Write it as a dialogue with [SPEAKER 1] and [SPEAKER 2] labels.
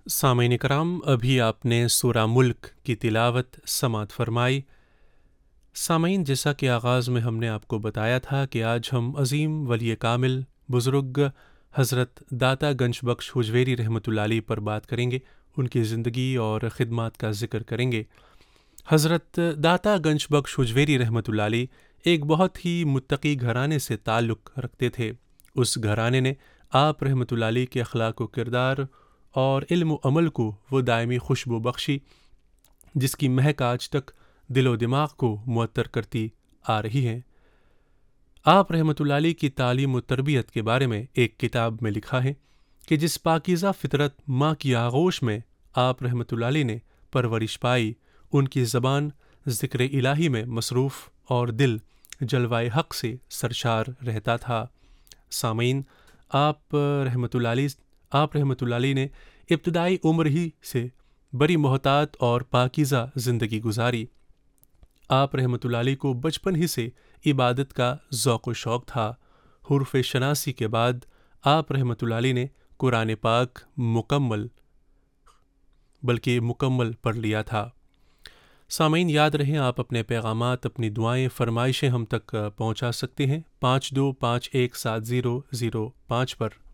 [SPEAKER 1] سامعین کرام، ابھی آپ نے سورہ ملک کی تلاوت سماعت فرمائی۔ سامعین، جیسا کہ آغاز میں ہم نے آپ کو بتایا تھا کہ آج ہم عظیم ولی کامل بزرگ حضرت داتا گنج بخش حجویری رحمۃ اللہ علیہ پر بات کریں گے، ان کی زندگی اور خدمات کا ذکر کریں گے۔ حضرت داتا گنج بخش حجویری رحمۃ اللہ علیہ ایک بہت ہی متقی گھرانے سے تعلق رکھتے تھے۔ اس گھرانے نے آپ رحمۃ اللہ علیہ کے اخلاق و کردار اور علم و عمل کو وہ دائمی خوشبو بخشی جس کی مہک آج تک دل و دماغ کو معطر کرتی آ رہی ہے۔ آپ رحمۃ اللہ علیہ کی تعلیم و تربیت کے بارے میں ایک کتاب میں لکھا ہے کہ جس پاکیزہ فطرت ماں کی آغوش میں آپ رحمۃ اللہ علیہ نے پرورش پائی، ان کی زبان ذکر الہی میں مصروف اور دل جلوائے حق سے سرشار رہتا تھا۔ سامعین، آپ رحمۃ اللہ علیہ نے ابتدائی عمر ہی سے بڑی محتاط اور پاکیزہ زندگی گزاری۔ آپ رحمۃ اللہ علیہ کو بچپن ہی سے عبادت کا ذوق و شوق تھا۔ حروف شناسی کے بعد آپ رحمۃ اللہ علیہ نے قرآن پاک مکمل پڑھ لیا تھا۔ سامعین، یاد رہیں آپ اپنے پیغامات، اپنی دعائیں، فرمائشیں ہم تک پہنچا سکتے ہیں 52517005 پر